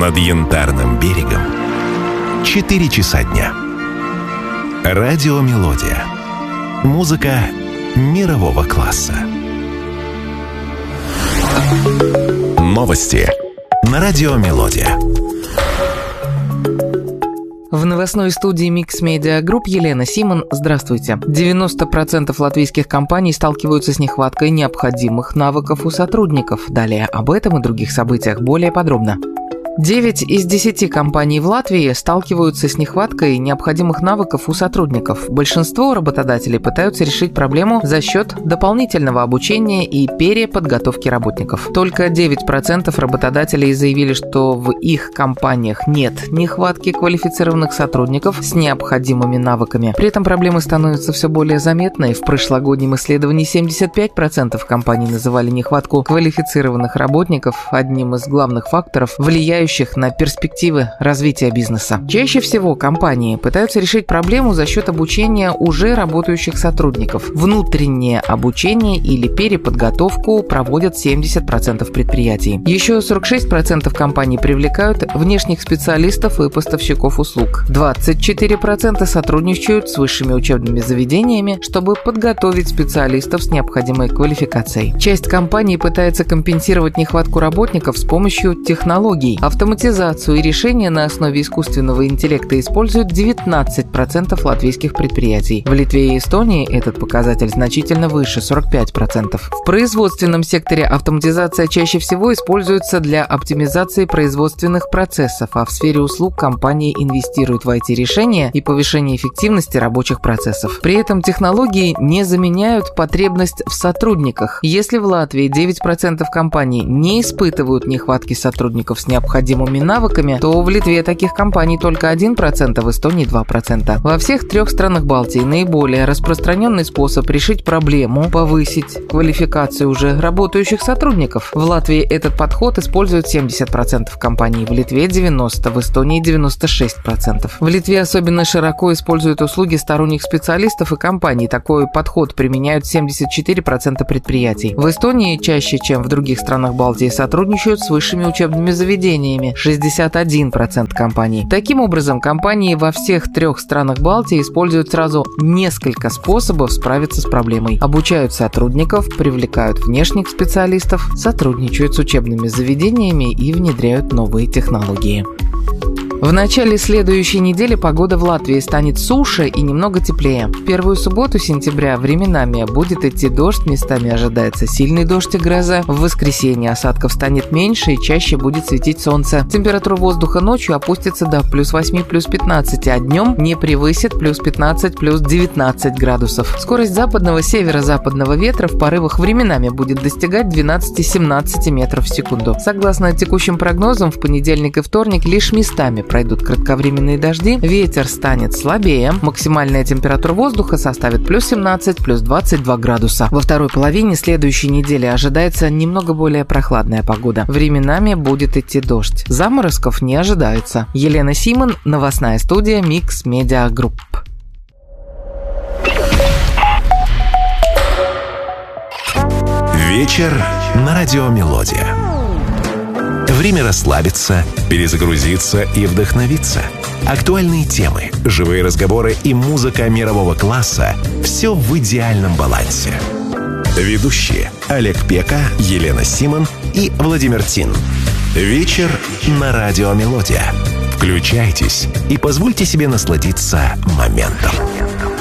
Над Янтарным берегом 4 часа дня. Радиомелодия. Музыка мирового класса. Новости на Радиомелодия. В новостной студии Mix Media Group Елена Симон. Здравствуйте. 90% латвийских компаний сталкиваются с нехваткой необходимых навыков у сотрудников. Далее об этом и других событиях более подробно. 9 из 10 компаний в Латвии сталкиваются с нехваткой необходимых навыков у сотрудников. Большинство работодателей пытаются решить проблему за счет дополнительного обучения и переподготовки работников. Только 9% работодателей заявили, что в их компаниях нет нехватки квалифицированных сотрудников с необходимыми навыками. При этом проблемы становятся все более заметной. В прошлогоднем исследовании 75% компаний называли нехватку квалифицированных работников одним из главных факторов, влияющих на перспективы развития бизнеса. Чаще всего компании пытаются решить проблему за счет обучения уже работающих сотрудников. Внутреннее обучение или переподготовку проводят 70% предприятий. Еще 46% компаний привлекают внешних специалистов и поставщиков услуг. 24% сотрудничают с высшими учебными заведениями, чтобы подготовить специалистов с необходимой квалификацией. Часть компаний пытается компенсировать нехватку работников с помощью технологий. Автоматизацию и решения на основе искусственного интеллекта используют 19% латвийских предприятий. В Литве и Эстонии этот показатель значительно выше – 45%. В производственном секторе автоматизация чаще всего используется для оптимизации производственных процессов, а в сфере услуг компании инвестируют в IT-решения и повышение эффективности рабочих процессов. При этом технологии не заменяют потребность в сотрудниках. Если в Латвии 9% компаний не испытывают нехватки сотрудников с необходимыми навыками, то в Литве таких компаний только 1%, в Эстонии 2%. Во всех 3 странах Балтии наиболее распространенный способ решить проблему – повысить квалификацию уже работающих сотрудников. В Латвии этот подход используют 70% компаний, в Литве 90%, в Эстонии 96%. В Литве особенно широко используют услуги сторонних специалистов и компаний. Такой подход применяют 74% предприятий. В Эстонии чаще, чем в других странах Балтии, сотрудничают с высшими учебными заведениями. 61% компаний. Таким образом, компании во всех 3 странах Балтии используют сразу несколько способов справиться с проблемой. Обучают сотрудников, привлекают внешних специалистов, сотрудничают с учебными заведениями и внедряют новые технологии. В начале следующей недели погода в Латвии станет суше и немного теплее. В первую субботу сентября временами будет идти дождь, местами ожидается сильный дождь и гроза. В воскресенье осадков станет меньше и чаще будет светить солнце. Температура воздуха ночью опустится до +8, +15, а днем не превысит +15, +19 градусов. Скорость западного северо-западного ветра в порывах временами будет достигать 12-17 метров в секунду. Согласно текущим прогнозам, в понедельник и вторник лишь местами пройдут кратковременные дожди, ветер станет слабее, максимальная температура воздуха составит +17, +22 градуса. Во второй половине следующей недели ожидается немного более прохладная погода. Временами будет идти дождь. Заморозков не ожидается. Елена Симон, новостная студия Mix Media Group. Вечер на Радиомелодия. Время расслабиться, перезагрузиться и вдохновиться. Актуальные темы, живые разговоры и музыка мирового класса – все в идеальном балансе. Ведущие Олег Пека, Елена Симон и Владимир Тин. Вечер на Радиомелодия. Включайтесь и позвольте себе насладиться моментом.